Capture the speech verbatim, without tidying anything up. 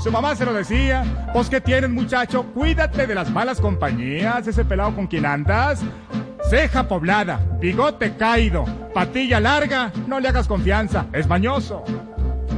Su mamá se lo decía. Pues, ¿qué tienes, muchacho? Cuídate de las malas compañías. Ese pelado con quien andas. Ceja poblada, bigote caído, patilla larga. No le hagas confianza, es mañoso.